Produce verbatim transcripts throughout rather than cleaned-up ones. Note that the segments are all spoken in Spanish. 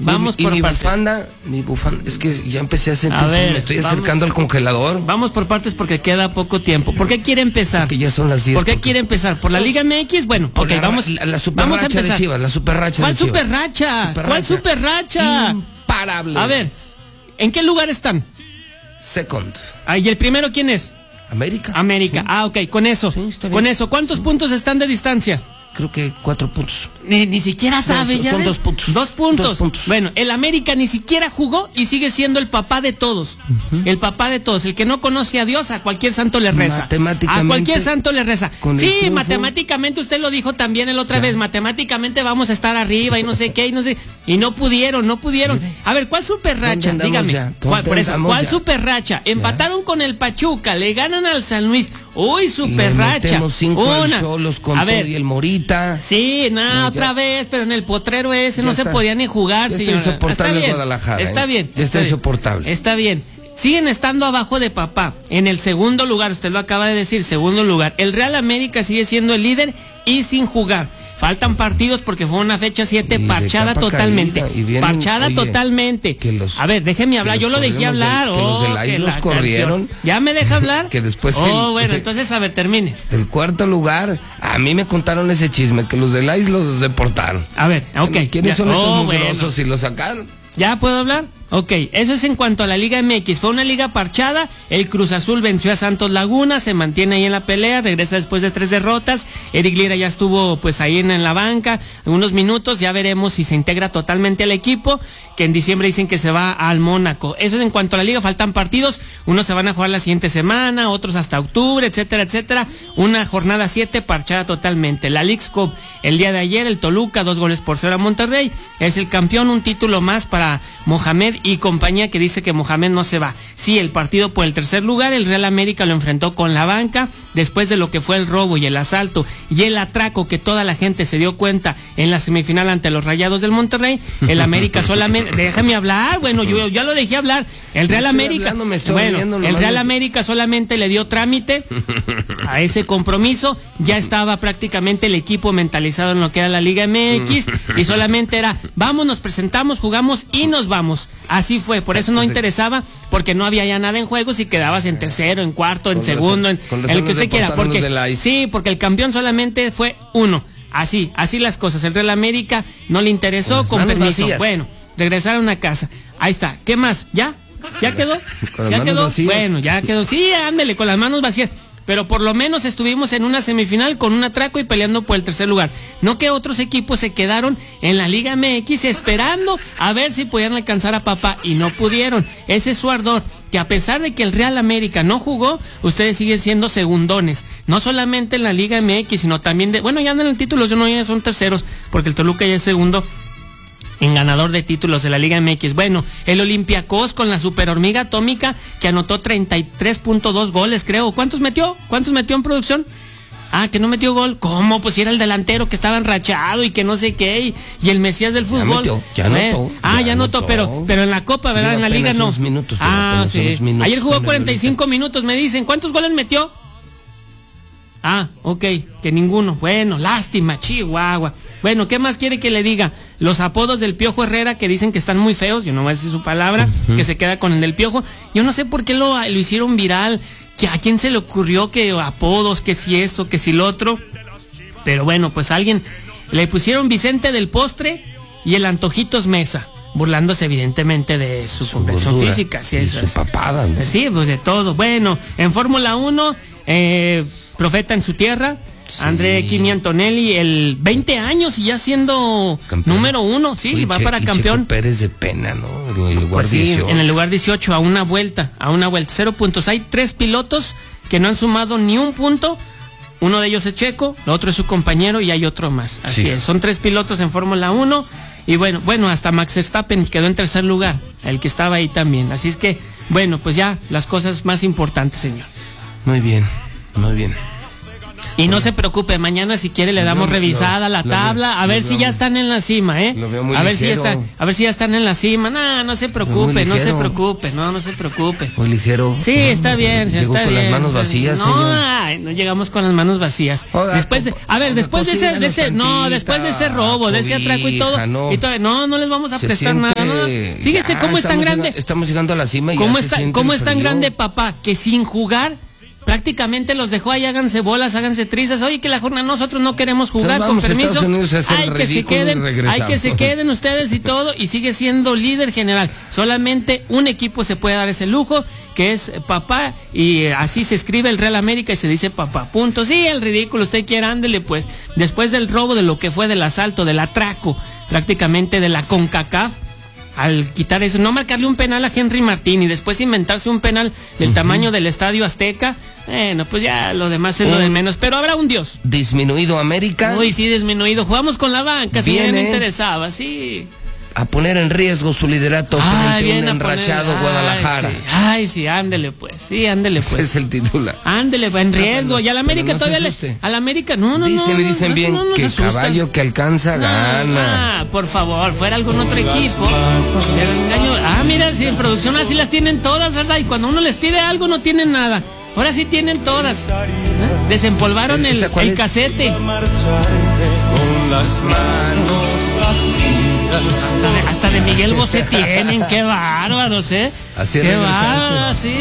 Vamos y, por y mi partes. bufanda, mi bufanda, es que ya empecé a sentir, A ver, me estoy vamos, acercando al congelador. Vamos por partes porque queda poco tiempo. ¿Por qué quiere empezar? Que ya son las diez. ¿Por qué porque... quiere empezar? ¿Por la Liga M X? Bueno, Por ok, la, vamos. La, la super vamos a racha empezar. de Chivas, la super racha ¿Cuál de Chivas. super racha? Super ¿Cuál racha. super racha? Imparable. A ver, ¿en qué lugar están? Second. Ah, ¿y el primero quién es? América. América. Sí. Ah, ok, con eso. Sí, está bien. Con eso, ¿cuántos puntos están de distancia? Creo que cuatro puntos. Ni, ni siquiera sabe, no, ya. Son ves. dos puntos. Dos puntos. Dos puntos. Bueno, el América ni siquiera jugó y sigue siendo el papá de todos. Uh-huh. El papá de todos. El que no conoce a Dios, a cualquier santo le reza. Matemáticamente. A cualquier santo le reza. Sí, triunfo, matemáticamente usted lo dijo también el otra ya. vez. Matemáticamente vamos a estar arriba y no sé qué y no sé. Y no pudieron, no pudieron. A ver, ¿cuál super racha? Dígame. ¿Cuál, por eso, ¿cuál super racha? Empataron ya. con el Pachuca, le ganan al San Luis. Uy, super le racha. Metemos cinco Una. Solos con a ver, y el Morita. Sí, nada, no, otra vez, pero en el potrero ese ya no está. se podía ni jugar, ya señora. Está insoportable está Guadalajara. Está ¿eh? bien. Ya está, está insoportable. Está bien. Siguen estando abajo de papá. En el segundo lugar, usted lo acaba de decir, segundo lugar. El Real América sigue siendo el líder y sin jugar. Faltan partidos porque fue una fecha siete parchada totalmente. Vienen, parchada oye, totalmente. Los, a ver, déjeme hablar. Yo lo dejé hablar. De, que oh, los de la isla los corrieron. Canción. ¿Ya me deja hablar? Que después. Oh, el, bueno, entonces a ver, termine. El cuarto lugar, a mí me contaron ese chisme, que los de la isla los deportaron. A ver, ok. ¿Quiénes ya. son estos oh, mugrosos bueno. y los sacaron? ¿Ya puedo hablar? Ok, eso es en cuanto a la Liga M X. Fue una liga parchada, el Cruz Azul venció a Santos Laguna, se mantiene ahí en la pelea, regresa después de tres derrotas. Eric Lira ya estuvo pues ahí en, en la banca unos minutos, ya veremos si se integra totalmente al equipo, que en diciembre dicen que se va al Mónaco. Eso es en cuanto a la liga, faltan partidos, unos se van a jugar la siguiente semana, otros hasta octubre, etcétera, etcétera. Una jornada siete parchada totalmente. La Leagues Cup, el día de ayer, el Toluca, dos goles por cero a Monterrey, es el campeón, un título más para Mohamed y compañía, que dice que Mohamed no se va. Sí, el partido por el tercer lugar, el Real América lo enfrentó con la banca, después de lo que fue el robo y el asalto y el atraco que toda la gente se dio cuenta en la semifinal ante los Rayados del Monterrey. El América solamente, déjame hablar, bueno, yo ya lo dejé hablar. El Real América, hablando, bueno, viendo, el Real América solamente le dio trámite a ese compromiso, ya estaba prácticamente el equipo mentalizado en lo que era la Liga M X y solamente era, vamos, nos presentamos, jugamos y nos vamos. Así fue, por eso no interesaba, porque no había ya nada en juego si quedabas en tercero, en cuarto, en segundo, en el que usted quiera, porque sí, porque el campeón solamente fue uno. Así, así las cosas. El Real América no le interesó, con permiso. Vacías. Bueno, regresaron a casa. Ahí está. ¿Qué más? ¿Ya? ¿Ya quedó? ¿Ya quedó? Vacías. Bueno, ya quedó. Sí, ándele, con las manos vacías. Pero por lo menos estuvimos en una semifinal con un atraco y peleando por el tercer lugar. No que otros equipos se quedaron en la Liga M X esperando a ver si podían alcanzar a papá y no pudieron. Ese es su ardor, que a pesar de que el Real América no jugó, ustedes siguen siendo segundones. No solamente en la Liga M X, sino también de... Bueno, ya en el título, yo no, ya son terceros, porque el Toluca ya es segundo en ganador de títulos de la Liga M X. Bueno, el Olympiacos con la super hormiga atómica que anotó treinta y tres punto dos goles, creo. ¿Cuántos metió? ¿Cuántos metió en producción? Ah, que no metió gol. ¿Cómo? Pues si era el delantero que estaba enrachado y que no sé qué, y, y el Mesías del fútbol. Ya metió, ya anotó. Ah, ya anotó, pero, pero en la Copa, ¿verdad? Lleva en la Liga no. Minutos, ah, sí. Minutos, ayer jugó cuarenta y cinco minutos, me dicen. ¿Cuántos goles metió? Ah, ok, que ninguno. Bueno, lástima, Chihuahua. Bueno, ¿qué más quiere que le diga? Los apodos del Piojo Herrera, que dicen que están muy feos, yo no voy a decir su palabra, uh-huh. que se queda con el del Piojo. Yo no sé por qué lo, lo hicieron viral, que a quién se le ocurrió que apodos, que si esto, que si lo otro. Pero bueno, pues a alguien le pusieron Vicente del Postre y el Antojitos Mesa, burlándose evidentemente de su, su complexión física. Sí, y su papada, ¿no? Sí, pues de todo. Bueno, en Fórmula uno, eh, Profeta en su tierra, sí. André Kimi Antonelli, el veinte años y ya siendo campeón. Número uno, sí, Uy, va che, para campeón. Checo Pérez de pena, ¿no? En el lugar pues sí, dieciocho. En el lugar dieciocho, a una vuelta, a una vuelta. Cero puntos. Hay tres pilotos que no han sumado ni un punto. Uno de ellos es Checo, el otro es su compañero y hay otro más. Así sí. es, son tres pilotos en Fórmula uno. Y bueno, bueno, hasta Max Verstappen quedó en tercer lugar, el que estaba ahí también. Así es que, bueno, pues ya las cosas más importantes, señor. Muy bien, muy bien. Y no se preocupe, mañana si quiere le damos Lo- revisada lo- la lo tabla, veo- a ver lo si veo- ya están en la cima, ¿eh? lo veo muy a ver si ya ligero. están, a ver si ya están en la cima. No, no se preocupe, no se ligero. preocupe, no, no se preocupe. Muy ligero. Sí, está bien, sí, Llegó está con bien. las manos vacías, no, señor. ay, no llegamos con las manos vacías. Oiga, Después de, compa- a ver, oiga, después de ese, de ese, no, tantita, después de ese robo, de ese atraco y todo, cobija, no. y todo, no, no les vamos a Se prestar siente- nada. No. Fíjense ya, cómo es tan estamos grande. llega- estamos llegando a la cima y ¿Cómo ya se está, siente cómo el es tan frío. grande papá que sin jugar prácticamente los dejó ahí, háganse bolas, háganse trizas? Oye, que la jornada nosotros no queremos jugar, Entonces con vamos a permiso. Estados Unidos a hacer Hay que se ridículo y queden, hay regresamos. que se queden ustedes y todo, y sigue siendo líder general. Solamente un equipo se puede dar ese lujo, que es papá, y así se escribe el Real América y se dice papá. Punto. Sí, el ridículo, usted quiere, ándele pues. Después del robo, de lo que fue del asalto, del atraco, prácticamente de la CONCACAF, al quitar eso, no marcarle un penal a Henry Martín y después inventarse un penal del uh-huh. tamaño del Estadio Azteca, bueno, pues ya lo demás es un lo de menos, pero habrá un Dios. Disminuido América. Uy, sí, disminuido. Jugamos con la banca, si ya no interesaba, sí. A poner en riesgo su liderato Ay, frente a un a enrachado poner, Guadalajara. Ay, sí, ay, sí, ándele pues, sí, ándele pues. Ese es el titular. Ándele, en riesgo. Y a la América no todavía le... A la América, no, no, dicen no. y dicen no, bien no, no, que el caballo que alcanza no, gana. Ah, por favor, fuera algún otro equipo. Engaño. Ah, mira, si en producción así las tienen todas, ¿verdad? Y cuando uno les pide algo no tienen nada. Ahora sí tienen todas. ¿Eh? Desempolvaron el, el casete. Con las manos Hasta de, hasta de Miguel Bosé tienen, qué bárbaros, ¿eh? Así qué regresaste. bárbaros, sí.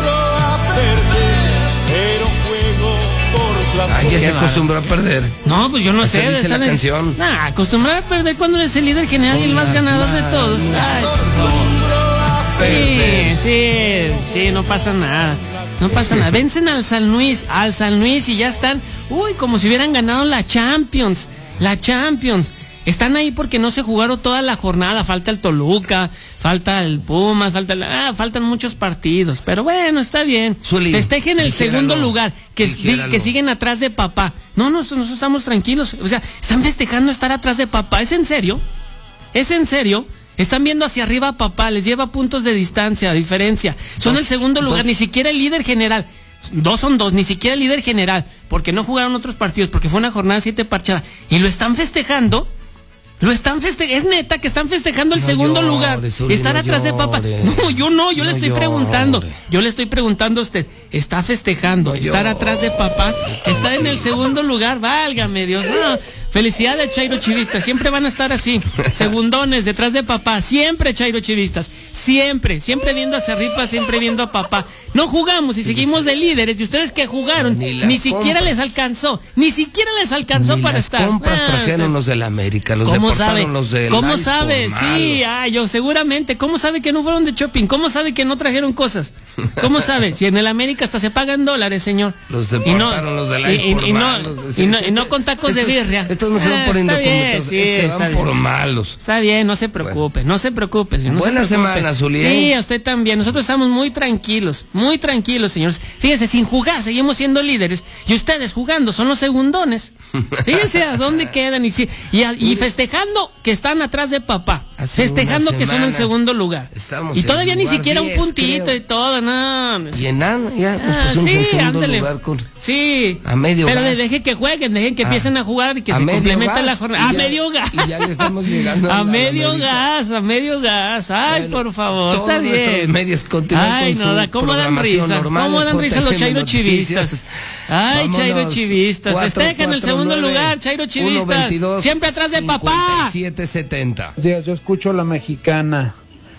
Ah, ya Qué se bárbaro. acostumbró a perder. No, pues yo no Así sé. dice la están en- canción. Nah, acostumbrado a perder cuando eres el líder general y el más ganador de todos. Ay, por favor. Sí, sí, sí, no pasa nada. No pasa nada. Vencen al San Luis, al San Luis y ya están, uy, como si hubieran ganado la Champions. La Champions. Están ahí porque no se jugaron toda la jornada. Falta el Toluca, falta el Pumas, falta el, ah, faltan muchos partidos. Pero bueno, está bien. Zuli, Festejen el dijéralo, segundo lugar, que, dijéralo. que siguen atrás de papá. No, nosotros, nosotros estamos tranquilos. O sea, están festejando estar atrás de papá. ¿Es en serio? ¿Es en serio? Están viendo hacia arriba a papá, les lleva puntos de distancia, diferencia. Son Dos, el segundo lugar, dos. ni siquiera el líder general. Dos son dos, ni siquiera el líder general, porque no jugaron otros partidos, porque fue una jornada siete parchada. Y lo están festejando. Lo están festejando, es neta que están festejando el No segundo llore, lugar, Zuli, estar no atrás de papá. llore. No, yo no, yo le No estoy llore. preguntando, yo le estoy preguntando a usted, ¿está festejando No estar llore. atrás de papá? Está en el segundo lugar, válgame Dios, no. Felicidades, Chairo Chivistas, siempre van a estar así, segundones detrás de papá, siempre Chairo Chivistas, siempre, siempre viendo hacia arriba, siempre viendo a papá. No jugamos y seguimos de líderes, y ustedes que jugaron, Ni ni, las siquiera compras. les alcanzó, ni siquiera les alcanzó Ni para las estar. compras Ah, trajeron o sea, los del América, los ¿Cómo deportaron sabe? los del ¿Cómo Ice sabe? por Sí, malos. ay, yo seguramente. ¿Cómo sabe que no fueron de shopping? ¿Cómo sabe que no trajeron cosas? ¿Cómo sabe? Si en el América hasta se pagan dólares, señor. Los Y no- deportaron los del y- Ice y- por y no- malos. y no- Sí, y no este- con tacos de estos- birria. Estos no se van Ah, por está bien, indocumentos, sí, se está van bien. por malos. Está bien, no se preocupe, no se preocupe, señor. No Buena se preocupe. semana, Zuli, Sí, ¿eh? a usted también. Nosotros estamos muy tranquilos, muy tranquilos, señores. Fíjese, sin jugar seguimos siendo líderes y ustedes jugando son los segundones. Fíjense a dónde quedan y, si- y, a- y festejando que están atrás de papá. Hace Festejando una que son el semana segundo lugar. estamos Y en todavía ni lugar siquiera un diez, puntito creo. y todo, no. Y en nada, ya nos Ah, pusimos sí, en segundo ándale. lugar con... Sí. a medio Pero gas. de- dejen que jueguen, dejen que Ah, empiecen a jugar y que a se medio complemente gas, la y jornada. A ya- medio gas. y ya le estamos llegando a A la medio América. gas, a medio gas. Ay, Bueno, por favor, todos está nuestros bien. medios continúan Ay, con no, su da, ¿cómo dan programación risa? normal ¿Cómo en dan risa los J T M Chairo Noticias. Chivistas? Ay, Vámonos. Chairo Chivistas. cuatro, Festejan el cuatro, segundo nueve, lugar, Chairo uno, Chivistas. veintidós, Siempre atrás de papá. cincuenta y siete setenta. Buenos días, yo escucho la mexicana.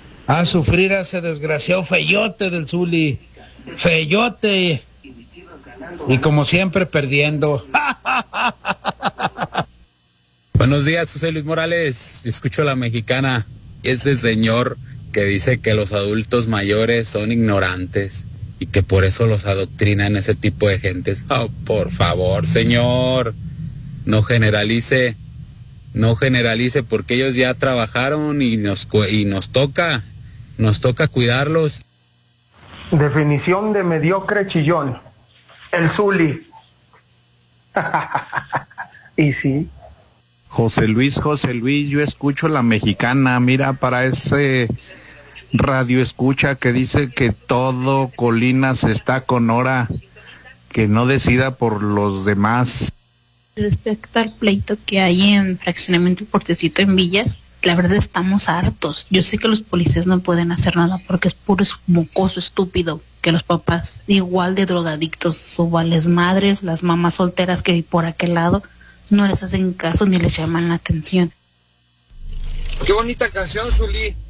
A sufrir a ese desgraciado feyote del Zuli. Feyote. Y como siempre perdiendo. Buenos días, José Luis Morales. Yo escucho a la mexicana. Ese señor que dice que los adultos mayores son ignorantes y que por eso los adoctrinan ese tipo de gentes. Oh, por favor, señor, no generalice, no generalice porque ellos ya trabajaron y nos cu- y nos toca, nos toca cuidarlos. Definición de mediocre chillón. El Zuli. Y sí. José Luis, José Luis, yo escucho la mexicana, mira, para ese radio escucha que dice que todo Colinas está con hora. que no decida por los demás. Respecto al pleito que hay en Fraccionamiento Portecito en Villas, la verdad estamos hartos. Yo sé que los policías no pueden hacer nada porque es puro mocoso estúpido, que los papás igual de drogadictos o vales madres, las mamás solteras que hay por aquel lado, no les hacen caso ni les llaman la atención. Qué bonita canción, Zuli.